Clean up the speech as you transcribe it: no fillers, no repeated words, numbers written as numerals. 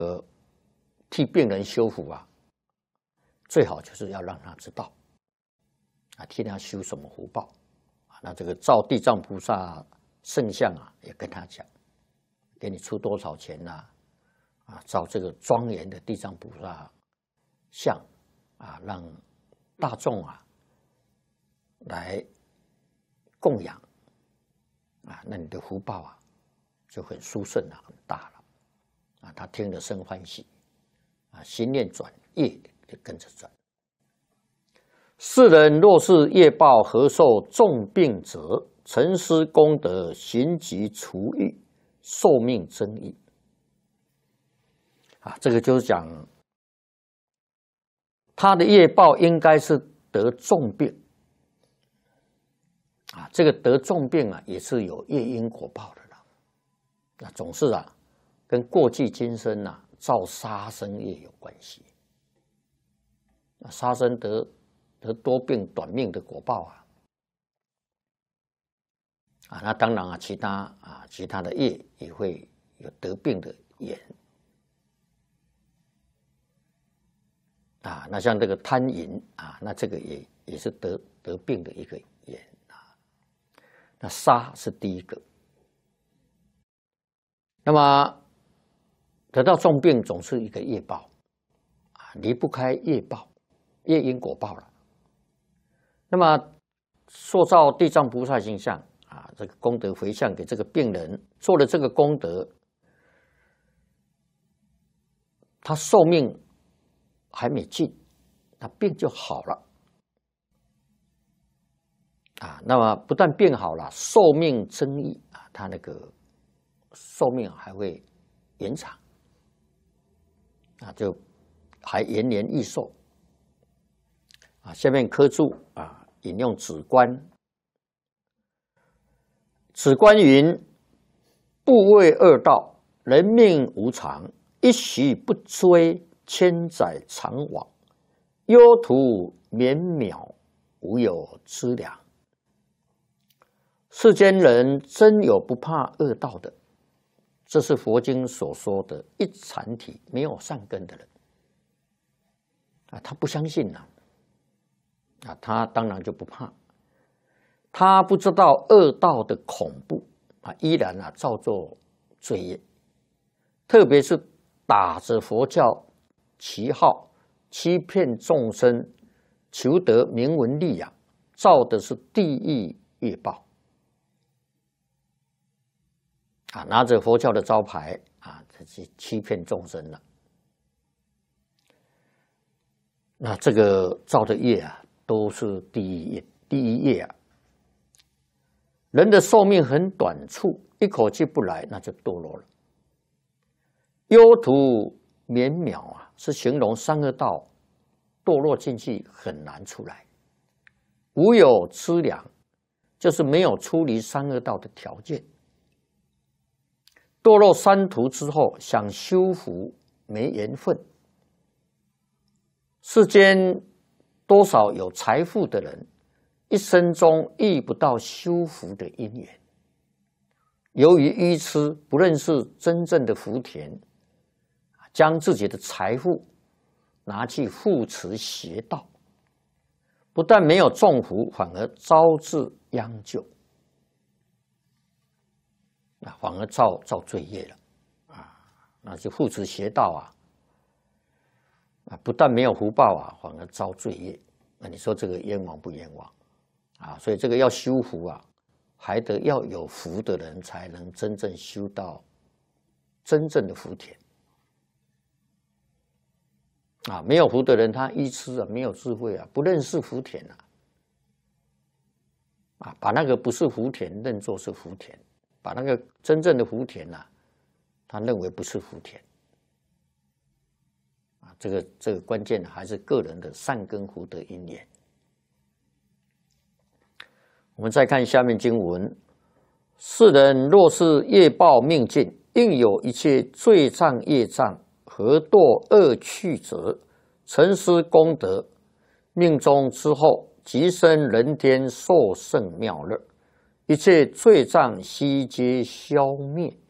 替病人修福啊，最好就是要让他知道啊，替他修什么福报啊。那这个照地藏菩萨圣像啊，也跟他讲，给你出多少钱呐？啊，照这个庄严的地藏菩萨像啊，让大众啊来供养啊，那你的福报啊就很殊胜了，很大了啊。他听了生欢喜啊，心念转，业就跟着转。世人若是业报何受重病者，沉思功德，行疾除欲，寿命增益。啊，这个就是讲他的业报应该是得重病啊，这个得重病啊，也是有业因果报的啦。那总是啊，跟过去今生啊造杀生业有关系。那杀生得多病短命的果报啊，啊，那当然啊，其他的业也会有得病的缘啊。那像这个贪淫啊，那这个也是得病的一个缘啊。那杀是第一个，那么得到重病总是一个业报啊，离不开业报，业因果报了。那么塑造地藏菩萨形象啊，这个功德回向给这个病人，做了这个功德，他寿命还没尽，他病就好了啊。那么不但病好了，寿命增益啊，他那个寿命还会延长啊，就还延年益寿啊。下面科注啊。引用止观，止观云：不为恶道，人命无常，一息不追，千载常往，忧途绵渺，无有知量。世间人真有不怕恶道的，这是佛经所说的一禅体，没有善根的人啊，他不相信啊。啊，他当然就不怕，他不知道恶道的恐怖啊，依然啊照做罪业，特别是打着佛教旗号欺骗众生，求得名闻利养，造的是地狱业报啊，拿着佛教的招牌啊，去欺骗众生了。那这个造的业啊，都是第一业啊。人的寿命很短促，一口气不来，那就堕落了。忧途绵渺啊，是形容三恶道堕落进去很难出来。无有资粮，就是没有出离三恶道的条件。堕落三途之后，想修福没缘分。世间多少有财富的人，一生中遇不到修福的因缘，由于愚痴，不认识真正的福田，将自己的财富拿去护持邪道，不但没有种福，反而招致殃咎，反而造罪业了啊！那就护持邪道啊，不但没有福报啊，反而遭罪业。那你说这个冤枉不冤枉啊？所以这个要修福啊，还得要有福的人才能真正修到真正的福田啊。没有福的人，他愚痴啊，没有智慧啊，不认识福田啊，把那个不是福田认作是福田，把那个真正的福田他认为不是福田。这个关键还是个人的善根福德因缘。我们再看下面经文：世人若是业报命尽，应有一切罪障业障，何堕恶趣者，沉思功德，命终之后，即生人天，受胜妙乐，一切罪障悉皆消灭。